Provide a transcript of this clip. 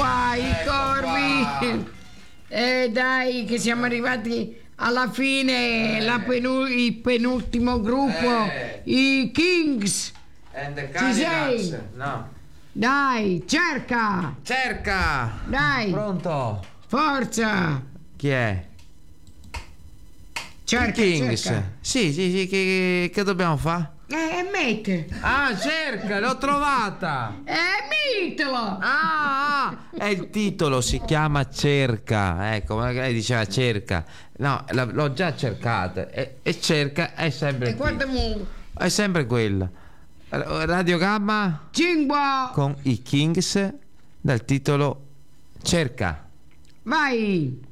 qua i Ecco corvi. E dai, che siamo arrivati alla fine, il penultimo gruppo, i Kings. And the Ci sei? Cadillacs. No. Dai, cerca, Cerca. dai, Pronto? forza. Chi è? Cerca, I Kings. cerca. Sì, che dobbiamo fare? Mette. Ah, cerca, l'ho trovata. Mettilo. È il titolo, si chiama Cerca. Ecco, lei diceva cerca. No, l'ho già cercata. E cerca è sempre E guarda mo. è sempre quella. Radio Gamma Cingua. con i Kings dal titolo Cerca. Vai.